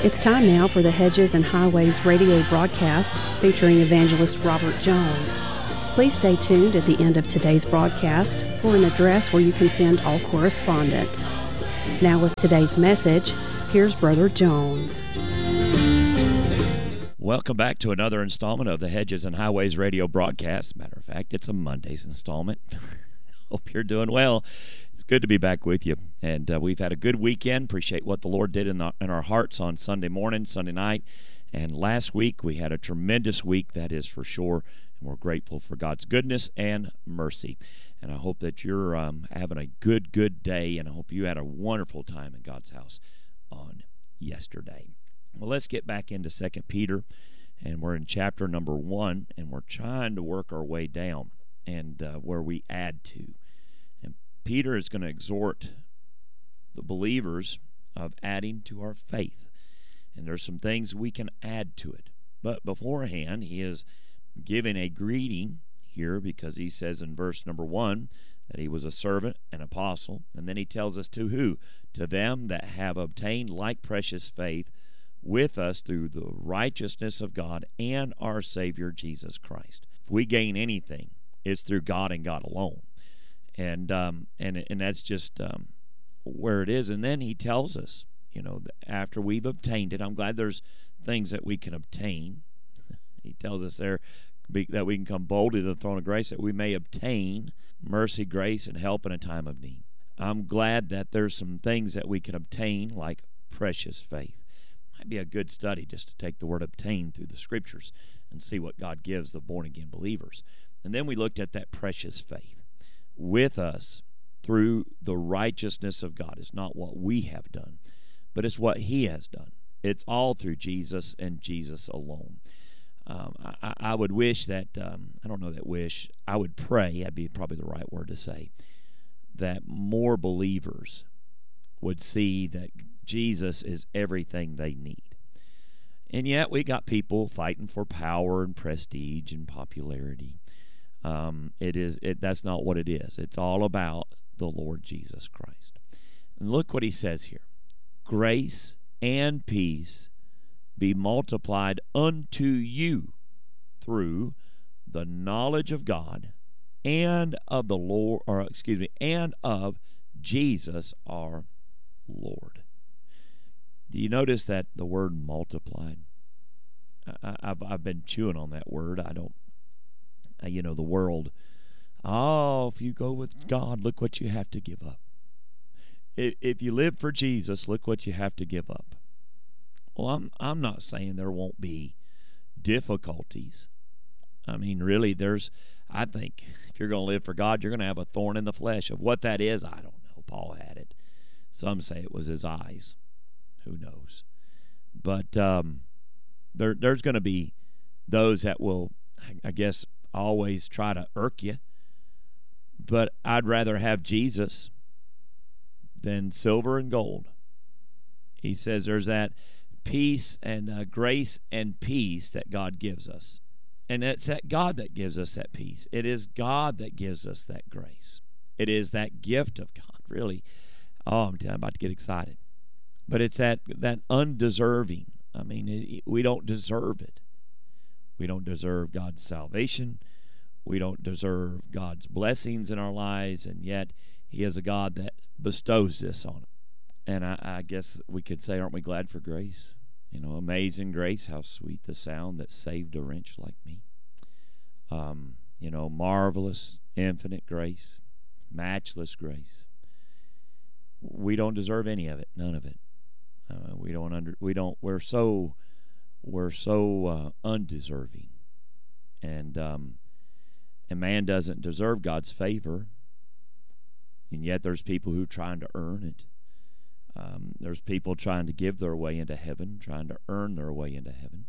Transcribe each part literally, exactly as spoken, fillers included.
It's time now for the Hedges and Highways radio broadcast featuring evangelist Robert Jones. Please stay tuned at the end of today's broadcast for an address where you can send all correspondence. Now with today's message, here's Brother Jones. Welcome back to another installment of the Hedges and Highways radio broadcast. Matter of fact, it's a Monday's installment. Hope you're doing well. It's good to be back with you. And uh, we've had a good weekend. Appreciate what the Lord did in, the, in our hearts on Sunday morning, Sunday night. And last week we had a tremendous week, that is for sure. And we're grateful for God's goodness and mercy. And I hope that you're um, having a good, good day. And I hope you had a wonderful time in God's house on yesterday. Well, let's get back into Second Peter. And we're in chapter number one. And we're trying to work our way down and uh, where we add to. And Peter is going to exhort the believers of adding to our faith. And there's some things we can add to it. But beforehand, he is giving a greeting here because he says in verse number one that he was a servant, an apostle. And then he tells us to who? To them that have obtained like precious faith with us through the righteousness of God and our Savior Jesus Christ. If we gain anything, it's through God and God alone. And um, and and that's just um, where it is. And then he tells us, you know, after we've obtained it, I'm glad there's things that we can obtain. He tells us there that we can come boldly to the throne of grace, that we may obtain mercy, grace, and help in a time of need. I'm glad that there's some things that we can obtain, like precious faith. Might be a good study just to take the word obtain through the Scriptures and see what God gives the born-again believers. And then we looked at that precious faith with us through the righteousness of God. It's not what we have done, but it's what He has done. It's all through Jesus and Jesus alone. Um, I, I would wish that, um, I don't know that wish, I would pray, that'd be probably the right word to say, that more believers would see that Jesus is everything they need. And yet we got people fighting for power and prestige and popularity. Um, it is it. That's not what it is. It's all about the Lord Jesus Christ. And look what he says here. Grace and peace be multiplied unto you through the knowledge of God and of the Lord, or excuse me, and of Jesus our Lord. Do you notice that the word multiplied? I, I've I've been chewing on that word. I don't. You know, the world, oh, if you go with God, look what you have to give up. If you live for Jesus, look what you have to give up. Well, I'm I'm not saying there won't be difficulties. I mean, really, there's, I think, if you're going to live for God, you're going to have a thorn in the flesh. Of what that is, I don't know. Paul had it. Some say it was his eyes. Who knows? But um, there there's going to be those that will, I guess, always try to irk you, but I'd rather have Jesus than silver and gold. He says there's that peace and uh, grace and peace that God gives us, and it's that God that gives us that peace. It is God that gives us that grace. It is that gift of God, really. Oh, I'm, I'm about to get excited, but it's that that undeserving. I mean, it, we don't deserve it. We don't deserve God's salvation. We don't deserve God's blessings in our lives, and yet He is a God that bestows this on us. And I, I guess we could say, aren't we glad for grace? You know, amazing grace, how sweet the sound that saved a wretch like me. Um, you know, marvelous, infinite grace, matchless grace. We don't deserve any of it, none of it. Uh, we don't under, we don't. We're so. We're so uh, undeserving, and um, and man doesn't deserve God's favor, and yet there's people who are trying to earn it. Um, there's people trying to give their way into heaven, trying to earn their way into heaven.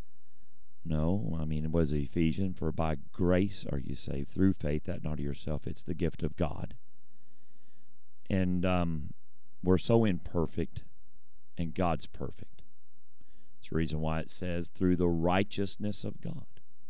No, I mean, it was Ephesians, for by grace are you saved through faith, that not of yourself, it's the gift of God. And um, we're so imperfect, and God's perfect. It's the reason why it says, through the righteousness of God.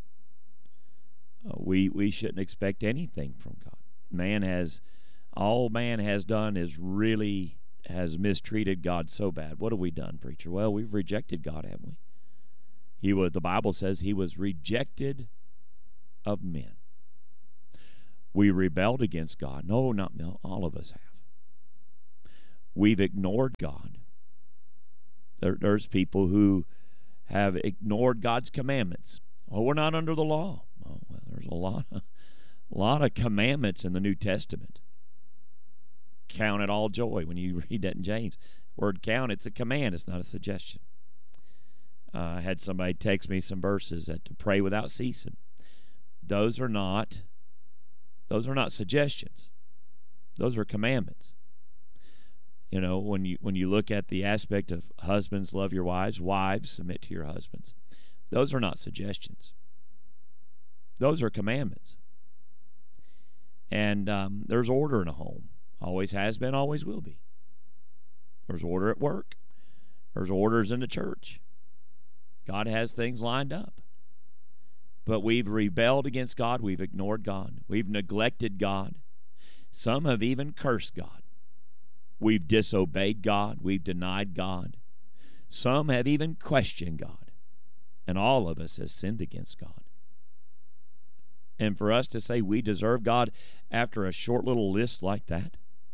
Uh, we we shouldn't expect anything from God. Man has, all man has done is really has mistreated God so bad. What have we done, preacher? Well, we've rejected God, haven't we? He was, the Bible says he was rejected of men. We rebelled against God. No, not no, all of us have. We've ignored God. There, there's people who have ignored God's commandments. Oh, we're not under the law. Oh, well, there's a lot of, a lot of commandments in the New Testament. Count it all joy when you read that in James. Word count, it's a command. It's not a suggestion. Uh, I had somebody text me some verses that to pray without ceasing. Those are not, those are not suggestions. Those are commandments. You know, when you when you look at the aspect of husbands love your wives, wives submit to your husbands. Those are not suggestions. Those are commandments. And um, there's order in a home. Always has been, always will be. There's order at work. There's orders in the church. God has things lined up. But we've rebelled against God. We've ignored God. We've neglected God. Some have even cursed God. We've disobeyed God. We've denied God. Some have even questioned God. And all of us has sinned against God. And for us to say we deserve God after a short little list like that,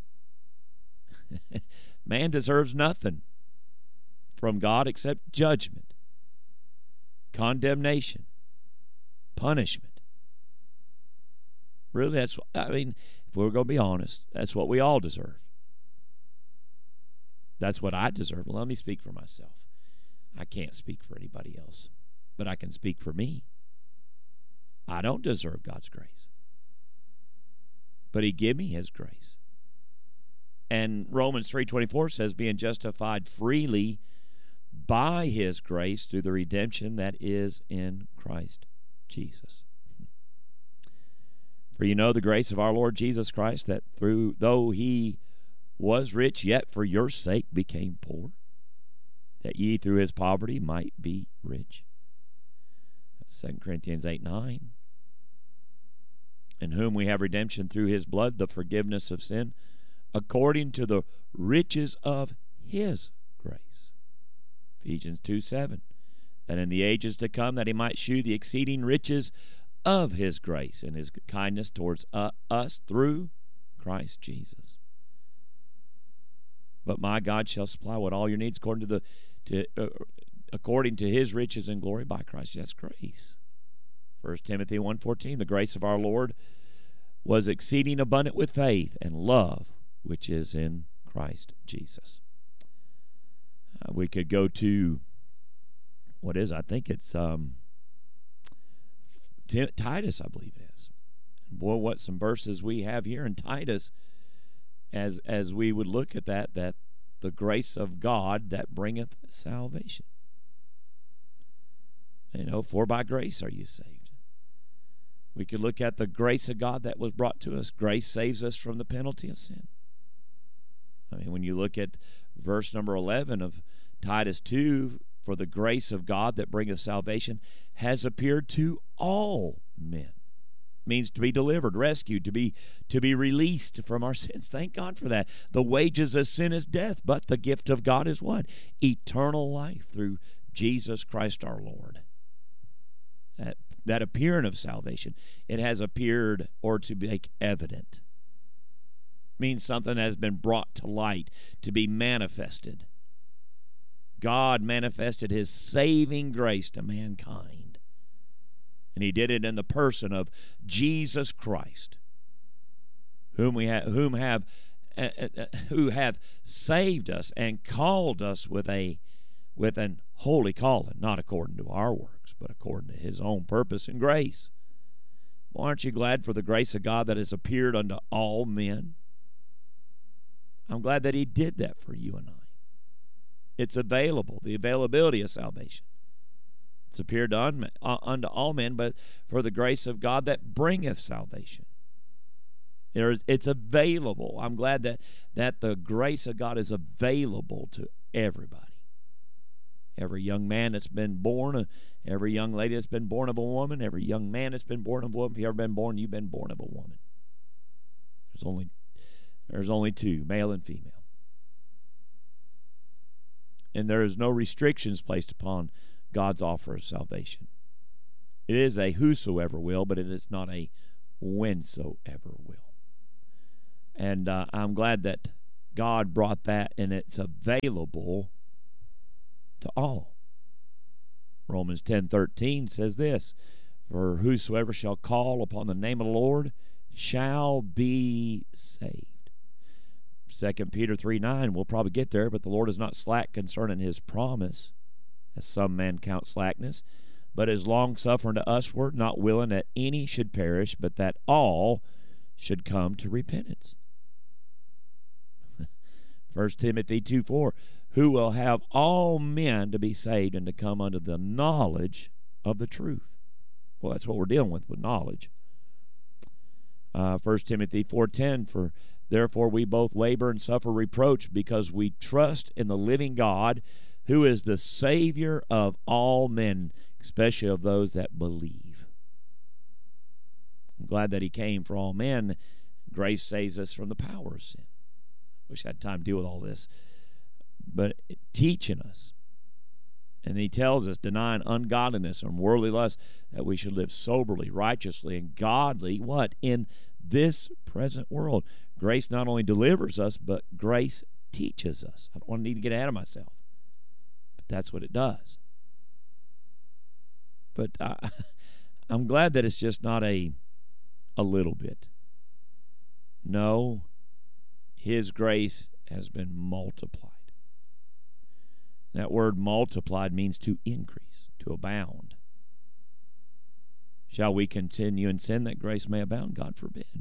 man deserves nothing from God except judgment, condemnation, punishment. Really, that's, I mean, if we're going to be honest, that's what we all deserve. That's what I deserve. Well, let me speak for myself. I can't speak for anybody else, but I can speak for me. I don't deserve God's grace, but he gave me his grace. And Romans three twenty-four says, being justified freely by his grace through the redemption that is in Christ Jesus. For you know the grace of our Lord Jesus Christ, that through though he was rich, yet for your sake became poor, that ye through his poverty might be rich. Second Corinthians eight nine. In whom we have redemption through his blood, the forgiveness of sin, according to the riches of his grace. Ephesians two seven. That in the ages to come, that he might shew the exceeding riches of his grace and his kindness towards uh, us through Christ Jesus. But my God shall supply what all your needs according to the to uh, according to his riches and glory by Christ. That's grace. First Timothy one fourteen, the grace of our Lord was exceeding abundant with faith and love, which is in Christ Jesus. Uh, we could go to, what is, I think it's um, T- Titus, I believe it is. And boy, what some verses we have here in Titus, as as we would look at that, that the grace of God that bringeth salvation. You know, for by grace are you saved. We could look at the grace of God that was brought to us. Grace saves us from the penalty of sin. I mean, when you look at verse number eleven of Titus two, for the grace of God that bringeth salvation has appeared to all men. Means to be delivered, rescued, to be to be released from our sins. Thank God for that. The wages of sin is death, but the gift of God is what? Eternal life through Jesus Christ our Lord. That, that appearing of salvation, it has appeared or to make evident. Means something that has been brought to light, to be manifested. God manifested his saving grace to mankind. And he did it in the person of Jesus Christ, whom we have, whom have, uh, uh, who have saved us and called us with a, with an holy calling, not according to our works, but according to his own purpose and grace. Well, aren't you glad for the grace of God that has appeared unto all men? I'm glad that he did that for you and I. It's available, the availability of salvation. It's appeared un, uh, unto all men, but for the grace of God that bringeth salvation. There is, it's available. I'm glad that, that the grace of God is available to everybody. Every young man that's been born, uh, every young lady that's been born of a woman, every young man that's been born of a woman. If you've ever been born, you've been born of a woman. There's only, there's only two, male and female. and there is no restrictions placed upon God's offer of salvation. It is a whosoever will, but it is not a whensoever will. And uh, I'm glad that God brought that, and it's available to all. Romans ten thirteen says this, for whosoever shall call upon the name of the Lord shall be saved. Second Peter three nine, we'll probably get there, but the Lord is not slack concerning his promise, as some men count slackness, but is long-suffering to usward, not willing that any should perish, but that all should come to repentance. First Timothy two four, who will have all men to be saved and to come unto the knowledge of the truth. Well, that's what we're dealing with, with knowledge. Uh, First Timothy four ten, for therefore we both labor and suffer reproach, because we trust in the living God, who is the Savior of all men, especially of those that believe. I'm glad that he came for all men. Grace saves us from the power of sin. Wish I had time to deal with all this. But teaching us. And he tells us, denying ungodliness and worldly lust, that we should live soberly, righteously, and godly, what? In this present world. Grace not only delivers us, but grace teaches us. I don't want to need to get ahead of myself. But that's what it does. But I, I'm glad that it's just not a, a little bit. No, his grace has been multiplied. That word multiplied means to increase, to abound. Shall we continue in sin that grace may abound? God forbid.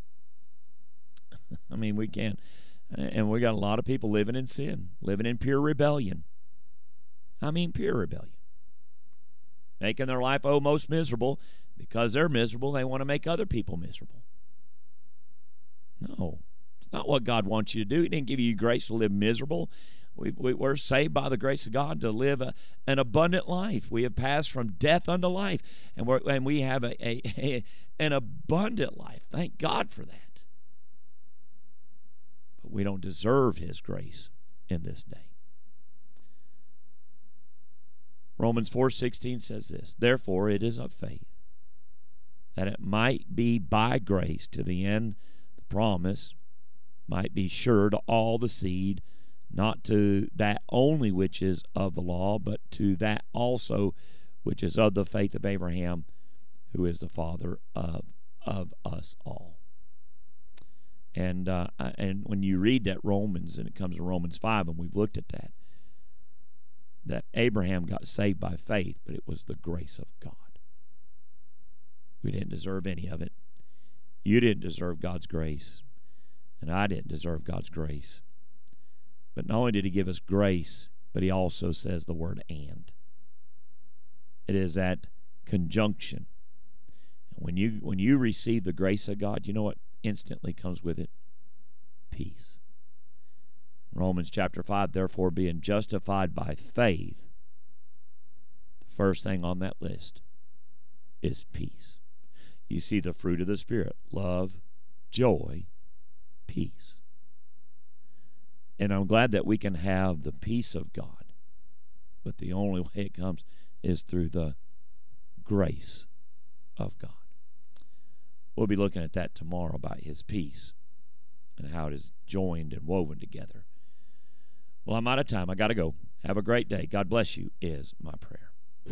I mean, we can't. And we got a lot of people living in sin, living in pure rebellion. I mean, pure rebellion. Making their life, oh, most miserable. Because they're miserable, they want to make other people miserable. No, it's not what God wants you to do. He didn't give you grace to live miserable. We, we, we're saved by the grace of God to live a, an abundant life. We have passed from death unto life, and, we're, and we have a, a, a an abundant life. Thank God for that. But we don't deserve his grace in this day. Romans four sixteen says this, therefore it is of faith, that it might be by grace to the end the promise might be sure to all the seed, not to that only which is of the law, but to that also which is of the faith of Abraham, who is the father of of us all. And uh, and when you read that Romans, and it comes to Romans five, and we've looked at that, that Abraham got saved by faith, but it was the grace of God. We didn't deserve any of it. You didn't deserve God's grace, and I didn't deserve God's grace. But not only did he give us grace, but he also says the word and. It is that conjunction. And when you when you receive the grace of God, you know what instantly comes with it? Peace. Romans chapter five, therefore being justified by faith, the first thing on that list is peace. You see the fruit of the Spirit, love, joy, peace. And I'm glad that we can have the peace of God. But the only way it comes is through the grace of God. We'll be looking at that tomorrow about his peace and how it is joined and woven together. Well, I'm out of time. I got to go. Have a great day. God bless you is my prayer.